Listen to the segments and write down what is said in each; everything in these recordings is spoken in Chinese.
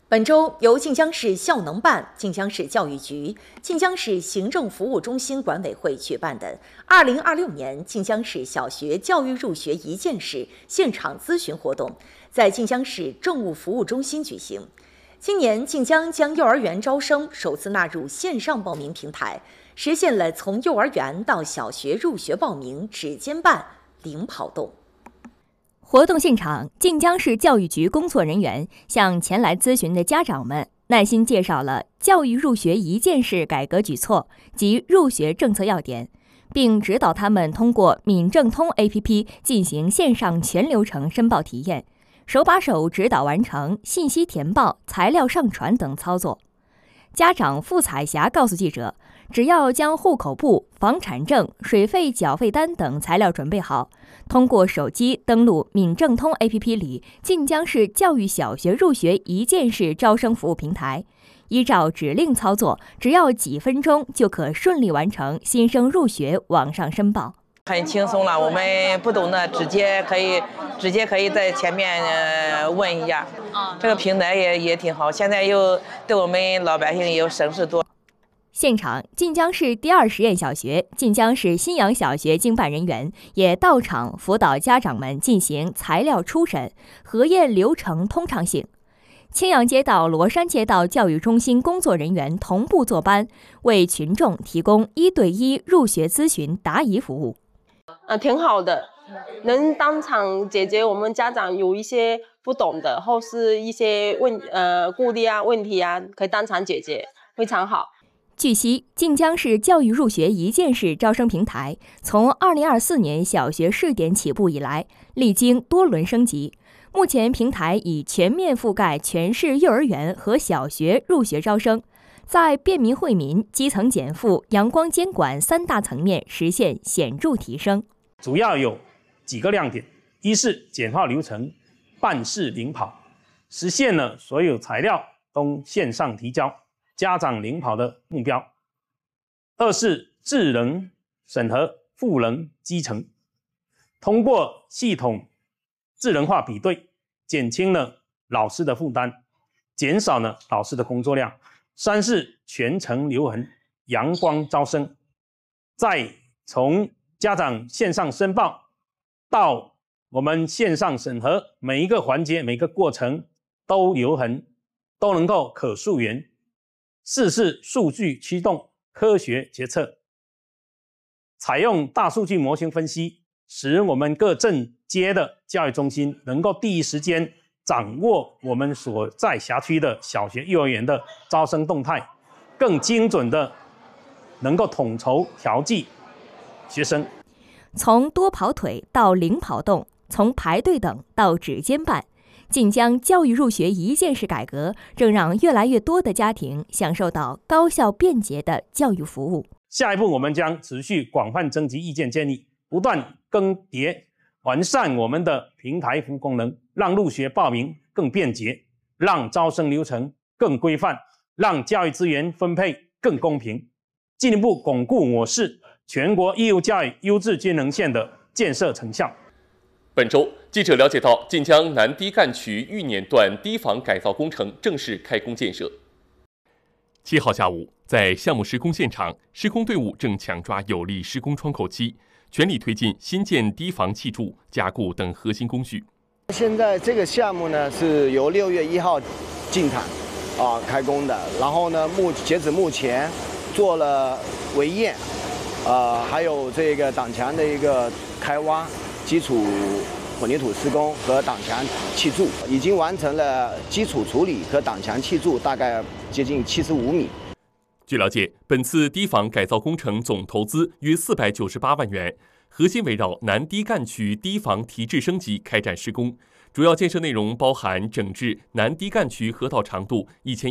本周由晋江市校能办、晋江市教育局、晋江市行政服务中心管委会举办的2026年晋江市小学教育入学一件事现场咨询活动，在晋江市政务服务中心举行。今年晋江将幼儿园招生首次纳入线上报名平台，实现了从幼儿园到小学入学报名指尖办、零跑动。 活动现场，晋江市教育局工作人员向前来咨询的家长们耐心介绍了教育入学一件事改革举措及入学政策要点，并指导他们通过闽政通 APP 进行线上全流程申报体验，手把手指导完成信息填报、材料上传等操作。家长付彩霞告诉记者，只要将户口簿、房产证、水费缴费单等材料准备好，通过手机登录闽政通 APP 里晋江市教育小学入学一件事招生服务平台，依照指令操作，只要几分钟就可顺利完成新生入学网上申报。 很轻松了，我们不懂的直接可以在前面问一下。这个平台也挺好，现在又对我们老百姓也有省事多。 现场，晋江市第2实验小学、晋江市新阳小学经办人员也到场辅导家长们进行材料初审、核验流程通畅性。青阳街道、罗山街道教育中心工作人员同步坐班，为群众提供1对1入学咨询答疑服务。 挺好的，能当场解决我们家长有一些不懂的，或是一些顾虑啊、问题啊，可以当场解决，非常好。 据悉，晋江市教育入学一件事招生平台从2024年小学试点起步以来，历经多轮升级，目前平台已全面覆盖全市幼儿园和小学入学招生，在便民惠民、基层减负、阳光监管3大层面实现显著提升。 主要有几个亮点：一是简化流程，办事零跑，实现了所有材料都线上提交，家长零跑的目标；二是智能审核，赋能基层，通过系统智能化比对，减轻了老师的负担，减少了老师的工作量；三是全程留痕，阳光招生。再从家长线上申报到我们线上审核，每一个环节、每个过程都留痕，都能够可溯源。四是数据驱动科学决策，采用大数据模型分析，使我们各镇街的教育中心能够第一时间掌握我们所在辖区的小学、幼儿园的招生动态，更精准的能够统筹调剂学生。 从多跑腿到零跑动，从排队等到指尖办，晋江教育入学一件事改革正让越来越多的家庭享受到高效便捷的教育服务。 下一步，我们将持续广泛征集意见建议，不断更迭完善我们的平台服务功能，让入学报名更便捷，让招生流程更规范，让教育资源分配更公平，进一步巩固我市全国义务教育优质均衡线的建设成效。 本周，记者了解到，晋江南堤干渠玉碾段堤防改造工程正式开工建设。7号下午，在项目施工现场，施工队伍正抢抓有利施工窗口期，全力推进新建堤防砌筑、加固等核心工序。 现在这个项目呢，是由6月1号进场开工的，然后呢，截止目前做了围堰，还有这个挡墙的一个开挖、基础混凝土施工和挡墙砌筑，已经完成了基础处理和挡墙砌筑，大概接近75米。 据了解，本次堤防改造工程总投资约498万元，核心围绕南堤干渠堤防提质升级开展施工。主要建设内容包含整治南堤干渠河道长度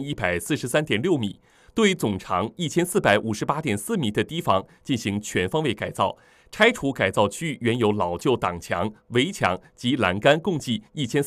1143.6米，对总长1458.4米的堤防进行全方位改造，拆除改造区域原有老旧挡墙、围墙及栏杆共计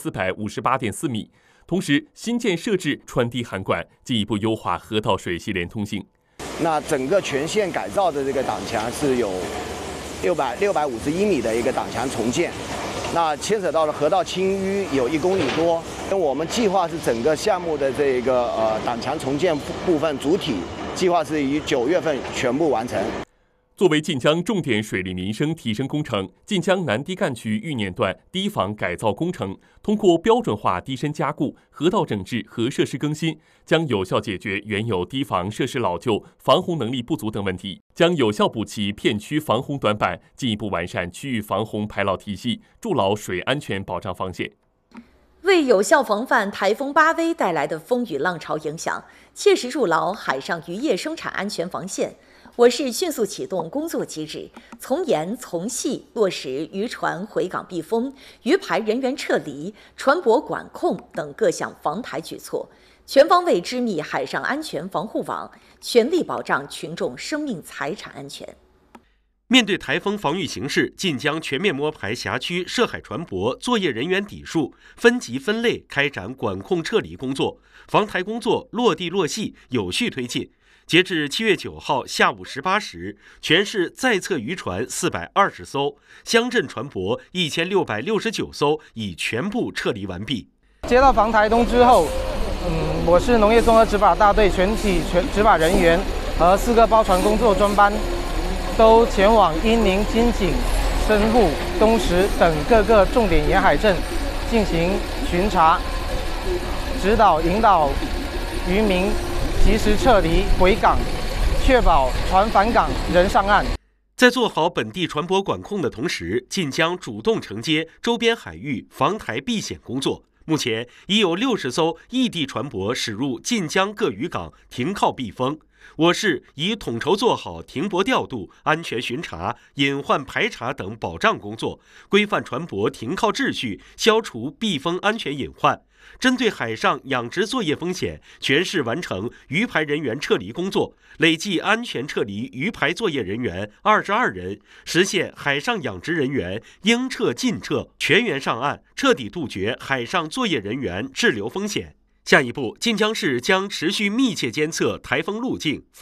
1458.4米，同时新建设置穿堤涵管，进一步优化河道水系连通性。 那整个全线改造的这个挡墙是有651米的一个挡墙重建， 那牵扯到了河道清淤有1公里多。跟我们计划是整个项目的这个挡墙重建部分主体计划是于9月份全部完成。 作为晋江重点水利民生提升工程，晋江南堤干区预年段堤防改造工程通过标准化堤身加固、河道整治和设施更新，将有效解决原有堤防设施老旧、防洪能力不足等问题，将有效补齐片区防洪短板，进一步完善区域防洪排涝体系，筑牢水安全保障防线。 为有效防范台风巴威带来的风雨浪潮影响，切实筑牢海上渔业生产安全防线，我市迅速启动工作机制，从严从细落实渔船回港避风、渔排人员撤离、船舶管控等各项防台举措，全方位织密海上安全防护网，全力保障群众生命财产安全。 面对台风防御形势，晋江全面摸排辖区涉海船舶作业人员底数，分级分类开展管控撤离工作，防台工作落地落细，有序推进。截至7月9号下午18时，全市在侧渔船420艘，乡镇船舶1669艘已全部撤离完毕。 接到防台通知后，我市农业综合执法大队全体执法人员和4个包船工作专班都前往阴宁、金井、深沪、东石等各个重点沿海镇进行巡查、指导、引导渔民及时撤离回港，确保船返港人上岸。 在做好本地船舶管控的同时，晋江主动承接周边海域防台避险工作。目前已有60艘异地船舶驶入晋江各渔港停靠避风。我市已统筹做好停泊调度、安全巡查、隐患排查等保障工作，规范船舶停靠秩序，消除避风安全隐患。针对海上养殖作业风险，全市完成渔排人员撤离工作，累计安全撤离渔排作业人员22人，实现海上养殖人员应撤尽撤，全员上岸，彻底杜绝海上作业人员滞留风险。下一步，晋江市将持续密切监测台风路径。